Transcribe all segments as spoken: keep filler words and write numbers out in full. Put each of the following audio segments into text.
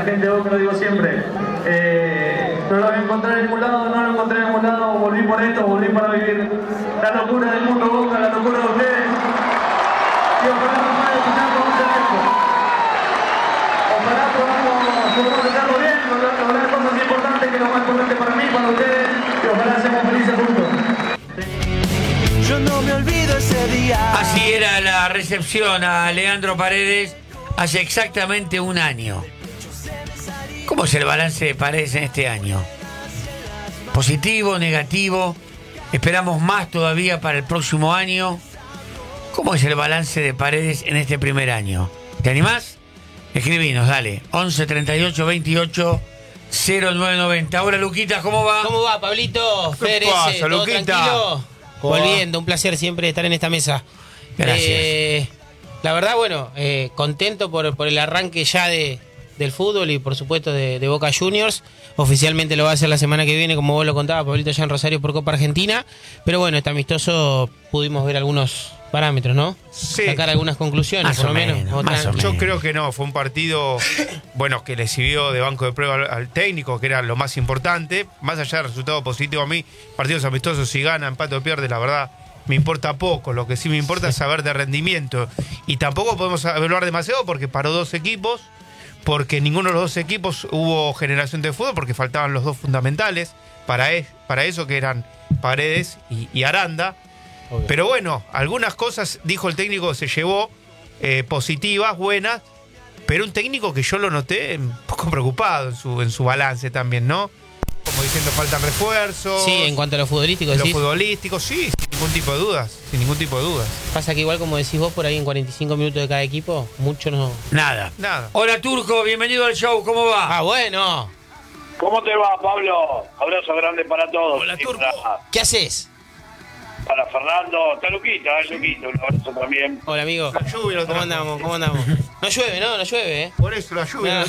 gente de Boca, lo digo siempre. Eh, no lo voy a encontrar en ningún lado, no lo encontré en ningún lado, volví por esto, volví para vivir la locura del mundo Boca, la locura de ustedes. Y ojalá no pueda escuchar por mucho tiempo. Ojalá podamos, podamos hacerlo bien, hablar de cosas importantes, que es lo más importante para mí, para ustedes, y ojalá seamos felices juntos. Yo no me olvido ese día. Así era la recepción a Leandro Paredes hace exactamente un año. ¿Cómo es el balance de Paredes en este año? ¿Positivo, negativo? ¿Esperamos más todavía para el próximo año? ¿Cómo es el balance de Paredes en este primer año? ¿Te animás? Escribinos, dale. once treinta y ocho veintiocho cero nueve noventa. Ahora, Luquita, ¿cómo va? ¿Cómo va, Pablito? ¿Qué pasa, ¿todo Luquita? tranquilo? Volviendo, un placer siempre estar en esta mesa. Gracias. Eh, la verdad, bueno, eh, contento por, por el arranque ya de, del fútbol y por supuesto de, de Boca Juniors. Oficialmente lo va a hacer la semana que viene, como vos lo contabas, Pablito, ya en Rosario por Copa Argentina. Pero bueno, este amistoso pudimos ver algunos parámetros, ¿no? Sí. Sacar algunas conclusiones, Más por o lo menos. menos, Otra- más o menos. Yo creo que no, fue un partido, bueno, que le sirvió de banco de prueba al, al técnico, que era lo más importante. Más allá del resultado positivo, a mí, partidos amistosos, si gana, empate o pierde, la verdad, me importa poco. Lo que sí me importa es saber de rendimiento. Y tampoco podemos evaluar demasiado porque paró dos equipos, porque ninguno de los dos equipos hubo generación de fútbol, porque faltaban los dos fundamentales para, es, para eso, que eran Paredes y, y Aranda. Obvio. Pero bueno, algunas cosas, dijo el técnico, se llevó eh, positivas, buenas, pero un técnico que yo lo noté un poco preocupado en su, en su balance también, ¿no? Como diciendo, faltan refuerzos. Sí, en cuanto a lo futbolístico, Lo decís. futbolístico, sí, sin ningún tipo de dudas, sin ningún tipo de dudas. Pasa que igual, como decís vos, por ahí en cuarenta y cinco minutos de cada equipo, mucho no... Nada. Nada. Hola, Turco, bienvenido al show, ¿cómo va? Ah, bueno. ¿Cómo te va, Pablo? Abrazo grande para todos. Hola, Y Turco. Para, ¿Qué haces? para Fernando, está Luquita, eh, Luquita, un abrazo también. Hola, amigo. La lluvia lo ¿Cómo trajo. andamos? ¿Cómo andamos? No llueve, ¿no? No llueve, ¿eh? Por eso la lluvia.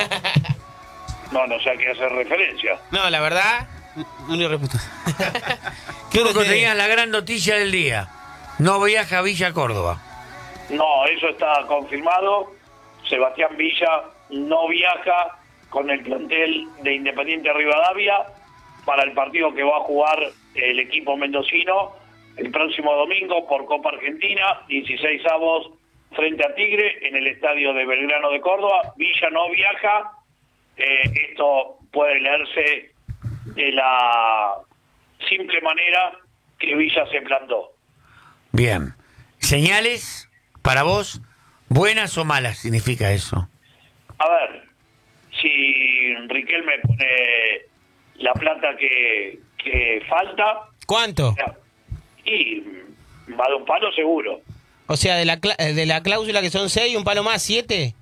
No, no sé a qué hacer referencia. No, la verdad... No le respeto. Turco, tenías la gran noticia del día. No viaja a Villa Córdoba. No, eso está confirmado. Sebastián Villa no viaja con el plantel de Independiente Rivadavia para el partido que va a jugar el equipo mendocino el próximo domingo por Copa Argentina, dieciséis avos frente a Tigre en el estadio de Belgrano de Córdoba. Villa no viaja. Eh, esto puede leerse de la simple manera que Villa se plantó. Bien. ¿Señales para vos? ¿Buenas o malas significa eso? A ver, si Riquelme pone la plata que, que falta, ¿Cuánto? y va de un palo seguro. O sea, de la, cla- de la cláusula que son seis, un palo más, siete.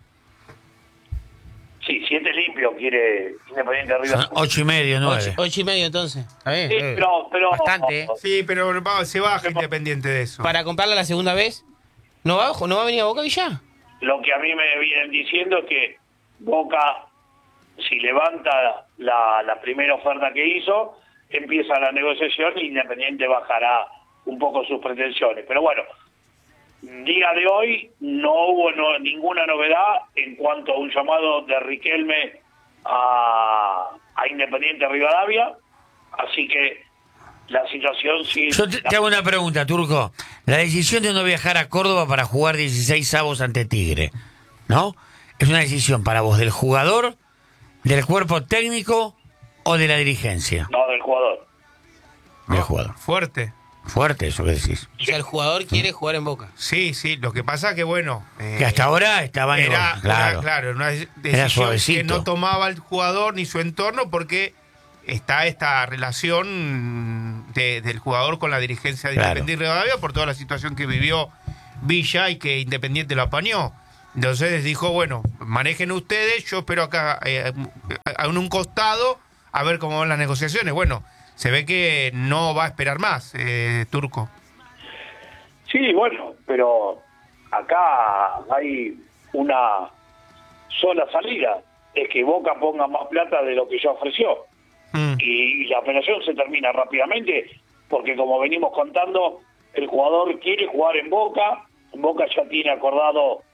Sí, siete limpio quiere Independiente arriba. Son ocho y medio, nueve. Ocho, ocho y medio, entonces. Está bien. Sí, pero, pero Bastante, ¿eh? Sí, pero va- se baja Independiente de eso. Para comprarla la segunda vez. ¿No va, ¿No va a venir a Boca, Villa? lo que a mí me vienen diciendo es que Boca, si levanta la, la primera oferta que hizo, empieza la negociación e Independiente bajará un poco sus pretensiones. Pero bueno, día de hoy no hubo no, ninguna novedad en cuanto a un llamado de Riquelme a, a Independiente Rivadavia, así que la situación sigue... Yo te, te hago una pregunta, Turco. La decisión de no viajar a Córdoba para jugar dieciséis avos ante Tigre, ¿no? ¿Es una decisión para vos del jugador, del cuerpo técnico o de la dirigencia? No, del jugador. Del jugador. Fuerte. Fuerte eso que decís. O sea, el jugador quiere jugar en Boca. Sí, sí, lo que pasa que bueno... eh, Que hasta ahora estaba en Era, claro. era, claro, una Era decisión suavecito. que no tomaba el jugador ni su entorno porque está esta relación de- del jugador con la dirigencia de Claro. Independiente Rivadavia por toda la situación que vivió Villa y que Independiente lo apañó. Entonces dijo, bueno, manejen ustedes, yo espero acá eh, en un costado a ver cómo van las negociaciones. Bueno, se ve que no va a esperar más, eh, Turco. Sí, bueno, pero acá hay una sola salida, es que Boca ponga más plata de lo que ya ofreció. Mm. Y la operación se termina rápidamente, porque como venimos contando, el jugador quiere jugar en Boca, Boca ya tiene acordado